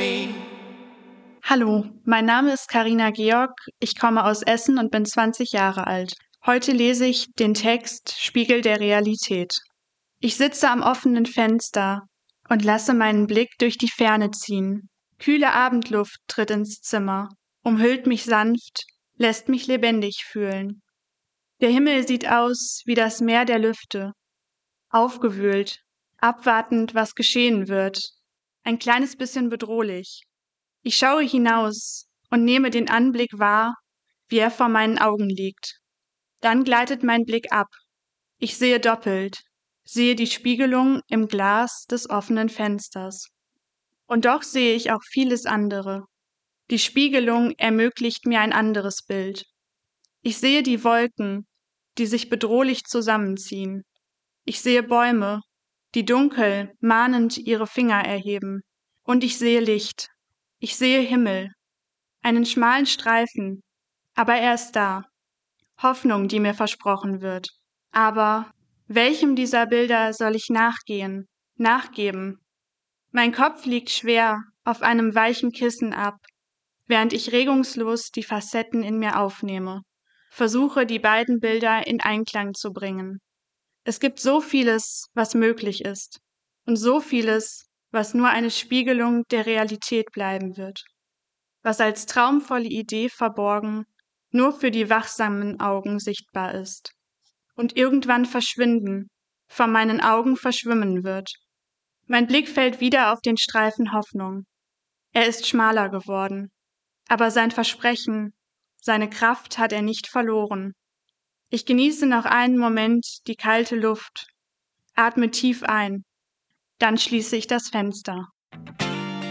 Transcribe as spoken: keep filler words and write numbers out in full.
me. Hallo, mein Name ist Carina Georg, ich komme aus Essen und bin zwanzig Jahre alt. Heute lese ich den Text Spiegel der Realität. Ich sitze am offenen Fenster und lasse meinen Blick durch die Ferne ziehen. Kühle Abendluft tritt ins Zimmer, umhüllt mich sanft, lässt mich lebendig fühlen. Der Himmel sieht aus wie das Meer der Lüfte, aufgewühlt, abwartend, was geschehen wird, ein kleines bisschen bedrohlich. Ich schaue hinaus und nehme den Anblick wahr, wie er vor meinen Augen liegt. Dann gleitet mein Blick ab. Ich sehe doppelt, sehe die Spiegelung im Glas des offenen Fensters. Und doch sehe ich auch vieles andere. Die Spiegelung ermöglicht mir ein anderes Bild. Ich sehe die Wolken, die sich bedrohlich zusammenziehen. Ich sehe Bäume, die dunkel, mahnend ihre Finger erheben. Und ich sehe Licht. Ich sehe Himmel, einen schmalen Streifen, aber er ist da. Hoffnung, die mir versprochen wird. Aber welchem dieser Bilder soll ich nachgehen, nachgeben? Mein Kopf liegt schwer auf einem weichen Kissen ab, während ich regungslos die Facetten in mir aufnehme, versuche, die beiden Bilder in Einklang zu bringen. Es gibt so vieles, was möglich ist, und so vieles, was nur eine Spiegelung der Realität bleiben wird, was als traumvolle Idee verborgen nur für die wachsamen Augen sichtbar ist und irgendwann verschwinden, vor meinen Augen verschwimmen wird. Mein Blick fällt wieder auf den Streifen Hoffnung. Er ist schmaler geworden, aber sein Versprechen, seine Kraft hat er nicht verloren. Ich genieße noch einen Moment die kalte Luft, atme tief ein, dann schließe ich das Fenster.